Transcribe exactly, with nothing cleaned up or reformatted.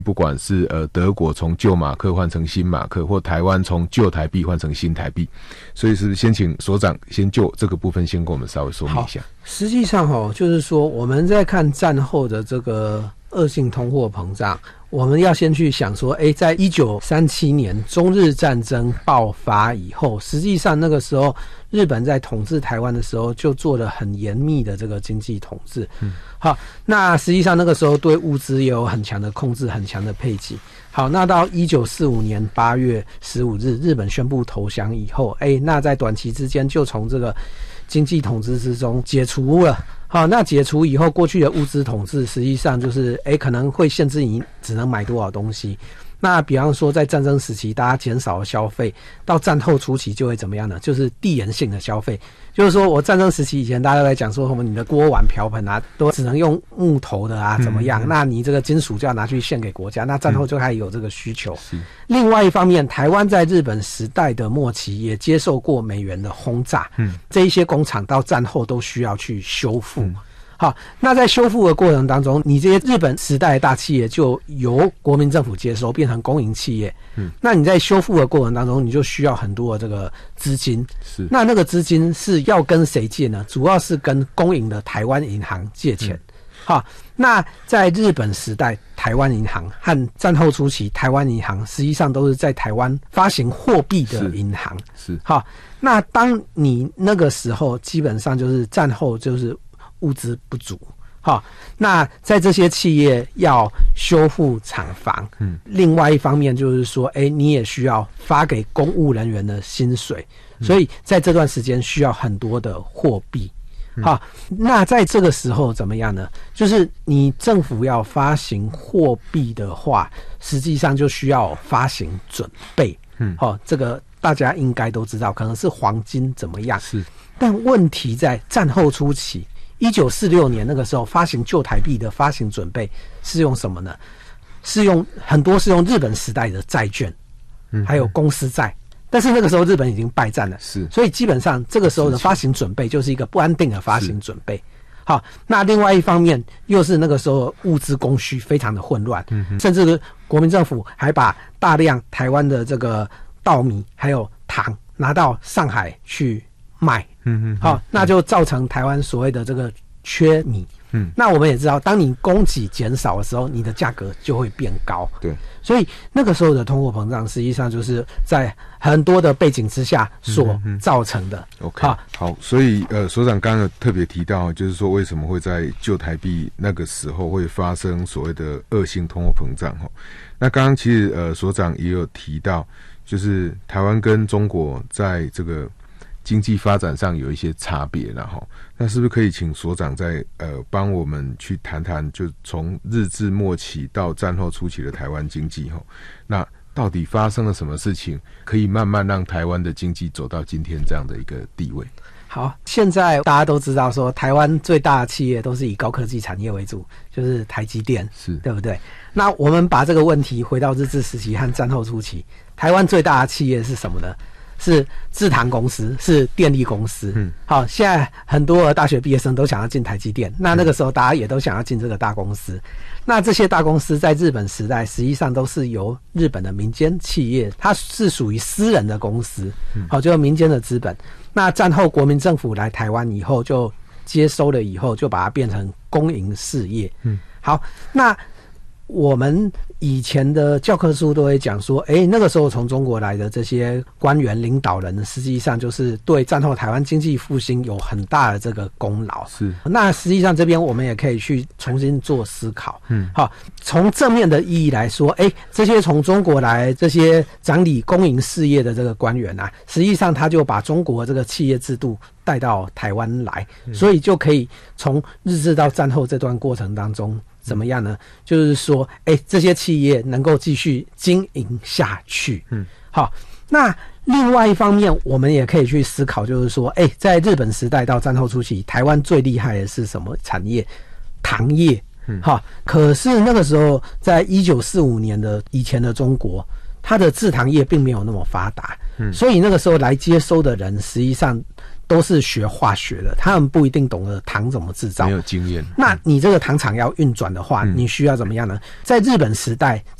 不管是呃德国从旧马克换成新马克，或台湾从旧台币换成新台币，所以是不是先请所长先就这个部分先跟我们稍微说明一下。 实际上哦，就是说我们在看战后的这个恶性通货膨胀，我们要先去想说，诶，在一九三七年中日战争爆发以后，实际上那个时候日本在统治台湾的时候就做了很严密的这个经济统治。嗯，好，那实际上那个时候对物资也有很强的控制，很强的配给。好，那到一九四五年八月十五日，日本宣布投降以后，诶，那在短期之间就从这个经济统治之中解除了。好，那解除以后，过去的物资统治实际上就是，诶，可能会限制你只能买多少东西。那比方说，在战争时期，大家减少了消费，到战后初期就会怎么样呢？就是递延性的消费，就是说我战争时期以前，大家都在讲说，什么你的锅碗瓢盆啊，都只能用木头的啊，怎么样？嗯嗯，那你这个金属就要拿去献给国家。那战后就开始有这个需求。嗯、另外一方面，台湾在日本时代的末期也接受过美元的轰炸，嗯，这一些工厂到战后都需要去修复。嗯，好，那在修复的过程当中，你这些日本时代的大企业就由国民政府接收，变成公营企业。嗯，那你在修复的过程当中，你就需要很多的这个资金。是，那那个资金是要跟谁借呢？主要是跟公营的台湾银行借钱。嗯，好，那在日本时代，台湾银行和战后初期台湾银行实际上都是在台湾发行货币的银行。是，好，那当你那个时候基本上就是战后就是物资不足，好，那在这些企业要修复厂房，嗯，另外一方面就是说，哎，你也需要发给公务人员的薪水，嗯，所以在这段时间需要很多的货币，嗯，好，那在这个时候怎么样呢？就是你政府要发行货币的话，实际上就需要发行准备，嗯，好，这个大家应该都知道，可能是黄金怎么样？是，但问题在战后初期。一九四六年那个时候发行旧台币的发行准备是用什么呢？是用很多是用日本时代的债券，嗯，还有公司债。但是那个时候日本已经败战了，是，所以基本上这个时候的发行准备就是一个不安定的发行准备。好，那另外一方面又是那个时候物资供需非常的混乱，嗯，甚至国民政府还把大量台湾的这个稻米还有糖拿到上海去卖。嗯嗯，好，那就造成台湾所谓的这个缺米。嗯，那我们也知道，当你供给减少的时候，你的价格就会变高。对，所以那个时候的通货膨胀，实际上就是在很多的背景之下所造成的。嗯、 OK， 好，好，所以呃，所长刚刚有特别提到，就是说为什么会在旧台币那个时候会发生所谓的恶性通货膨胀？哈，那刚刚其实呃，所长也有提到，就是台湾跟中国在这个经济发展上有一些差别啦齁，那是不是可以请所长再呃帮我们去谈谈，就从日治末期到战后初期的台湾经济齁，那到底发生了什么事情，可以慢慢让台湾的经济走到今天这样的一个地位？ 好，现在大家都知道说，台湾最大的企业都是以高科技产业为主，就是台积电，是对不对？那我们把这个问题回到日治时期和战后初期，台湾最大的企业是什么呢？是制糖公司，是电力公司。嗯，好，现在很多大学毕业生都想要进台积电，那那个时候大家也都想要进这个大公司。那这些大公司在日本时代实际上都是由日本的民间企业，它是属于私人的公司，好，就是民间的资本。那战后国民政府来台湾以后，就接收了以后，就把它变成公营事业。嗯，好，那我们以前的教科书都会讲说，诶，那个时候从中国来的这些官员领导人，实际上就是对战后台湾经济复兴有很大的这个功劳。是，那实际上这边我们也可以去重新做思考。嗯，好，从正面的意义来说，诶，这些从中国来这些掌理公营事业的这个官员啊，实际上他就把中国这个企业制度带到台湾来，所以就可以从日治到战后这段过程当中怎么样呢？就是说，哎，这些企业能够继续经营下去。嗯，好。那另外一方面，我们也可以去思考，就是说，哎，在日本时代到战后初期，台湾最厉害的是什么产业？糖业。嗯，好。可是那个时候，在一九四五年的以前的中国，它的制糖业并没有那么发达。嗯，所以那个时候来接收的人，实际上都是学化学的，他们不一定懂得糖怎么制造， 没有经验。 那你这个糖厂要运转的话， 嗯、 你需要怎么样呢？在日本时代。